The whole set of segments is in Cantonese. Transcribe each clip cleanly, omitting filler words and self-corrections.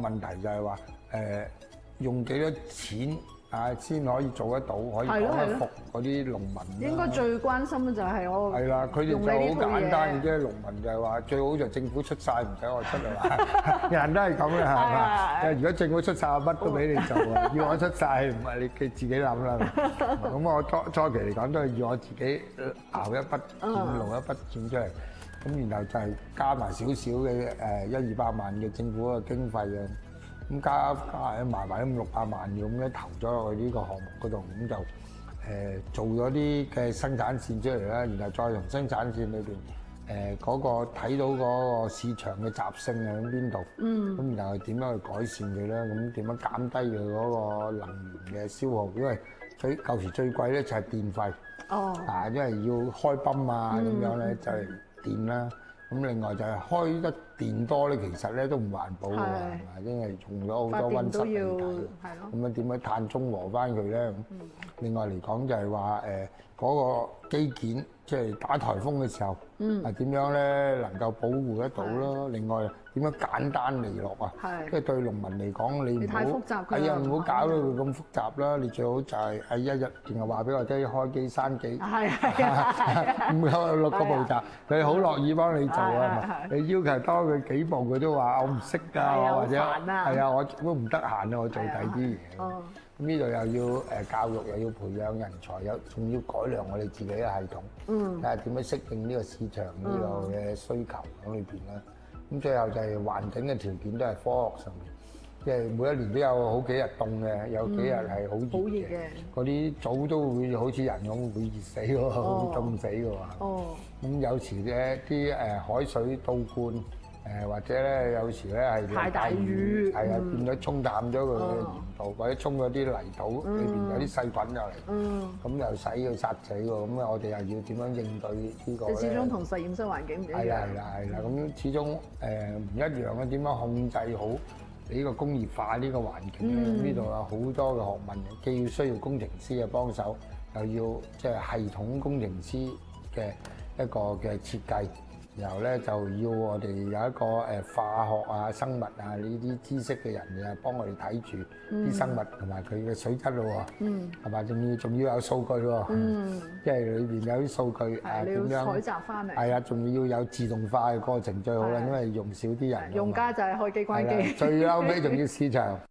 問題就係話用幾多錢先可以做得到，可以講得服嗰啲農民。 應該最關心嘅就係我係啦，佢哋就好簡單嘅啫。農民就係話最好就政府出晒，唔使我出嚟話，人都係咁嘅係嘛？如果政府出晒，乜都俾你做啊！要我出晒，唔係你自己諗啦。咁我初期嚟講都係要我自己熬一筆錢，弄一筆錢出嚟。咁然後就係加埋少少嘅100-200萬嘅政府嘅經費啊。咁加埋埋咁600萬咁咧投咗落去呢個項目嗰度，咁就做咗啲嘅生產線出嚟啦，然後再從生產線裏邊嗰個睇到嗰個市場嘅習性喺邊度，咁然後點樣去改善佢咧？咁點樣減低佢嗰個能源嘅消耗？因為舊時最貴咧就係電費，因為要開泵咁樣咧就係電啦。咁另外就係開得電多咧，其實咧都唔環保㗎，係嘛？因為用咗好多溫室氣體，咁樣點樣碳中和翻佢咧？另外嚟講就係話嗰個基建，即係打颱風嘅時候，係點樣咧能夠保護得到咯？另外點樣簡單利落啊？即係對農民嚟講，你唔好係啊，唔好搞到佢咁複雜啦。你最好就係一日淨係話俾我聽開機閂機，唔有6個步驟，佢好樂意幫你做啊。你要求多佢幾步，佢都話我唔識㗎，或者係啊，我都唔得閒啊，我做第啲嘢。咁呢度又要教育，又要培養人才，仲要改良我哋自己嘅系統，睇下點樣適應呢個市場呢個嘅需求喺裏邊啦。咁最後就係環境嘅條件都係科學上面，即係每一年都有好幾日凍嘅，有幾日係好熱嘅。嗰啲藻都會好似人咁會熱死喎，會凍死嘅喎。咁有時咧啲海水倒灌。或者咧，有時咧係太大雨，係啊，變咗沖淡咗佢嘅鹽度，或者沖咗啲泥土裏邊有啲細菌入嚟，咁又使要殺死喎。咁我哋又要點樣應對呢個咧？ 始終同實驗室環境唔一樣。係啦， 咁始終唔一樣嘅。點樣控制好呢個工業化呢個環境咧？呢度有好多嘅學問，既要需要工程師嘅幫手，又要即係系統工程師嘅一個嘅設計。然後咧就要我哋有一個化學生物呢啲知識嘅人幫我哋睇住啲生物同埋佢嘅水質咯喎，係嘛？仲要有數據喎，即係裏邊有啲數據點樣採集翻嚟， 係啊，仲要有自動化嘅過程最好啦，因為用少啲人， 用家就係開機關機， 最後尾仲要市場。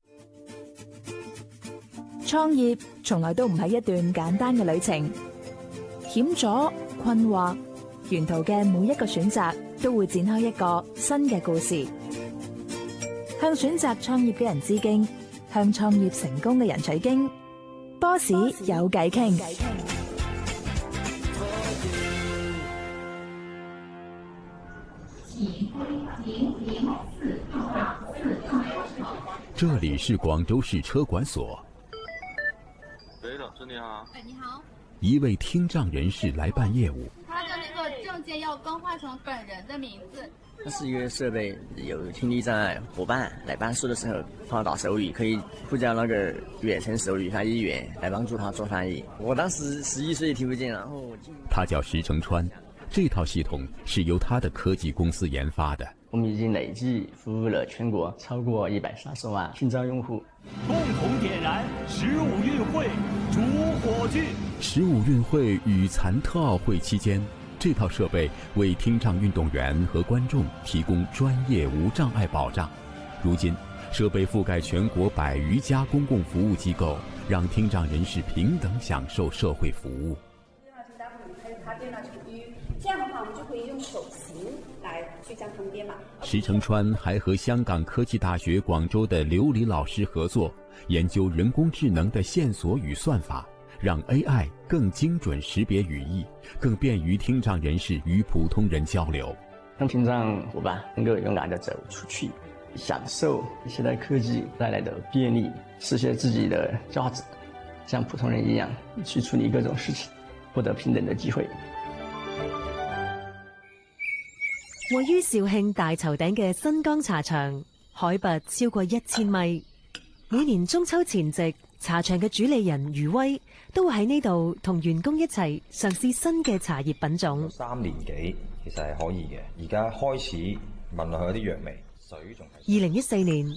創業從來都唔係一段簡單嘅旅程，險阻困惑。沿途嘅每一個選擇都會展開一個新嘅故事，向選擇創業嘅人致敬，向創業成功嘅人取經。Boss 有偈傾。 這裡是廣州市車管所。 喂，老師你好。 哎，你好。 一位聽障人士來辦業務。 他的那個證件要更換成本人的名字。 它是一個設備，有聽力障礙夥伴來辦事的時候，幫他打手語，可以呼叫那個遠程手語翻譯員來幫助他做翻譯。我當時11歲聽不見，然後他叫石成川，這套系統是由他的科技公司研發的。 我們已經累計服務了全國超過130萬聽障用戶。 共同點燃15運會主火炬。 15運會與殘特奧會期間，這套設備為聽障運動員和觀眾提供專業無障礙保障。如今，設備覆蓋全國100餘家公共服務機構，讓聽障人士平等享受社會服務。 這樣的話，我們就可以用手型來去將它們編碼。 石成川還和香港科技大學廣州的劉黎老師合作，研究人工智能的線索與算法，讓 AI 更精準識別語義，更便於聽障人士與普通人交流。 讓聽障夥伴能夠勇敢地走出去，享受現代科技帶來的便利，實現自己的價值，像普通人一樣去處理各種事情，獲得平等的機會。 位於肇慶大頭頂嘅新江茶場，海拔超過1000米。每年中秋前夕，茶場嘅主理人余威都會喺呢度同員工一齊嘗試新嘅茶葉品種。 3年幾，其實係可以嘅。而家開始聞落去有啲藥味，水仲係。 2014年，